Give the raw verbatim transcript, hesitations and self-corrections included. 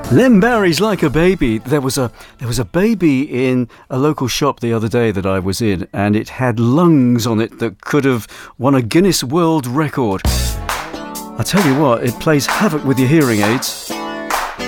Len Barry's Like a Baby. There was a there was a baby in a local shop the other day that I was in, and it had lungs on it that could have won a Guinness World Record. I tell you what, it plays havoc with your hearing aids.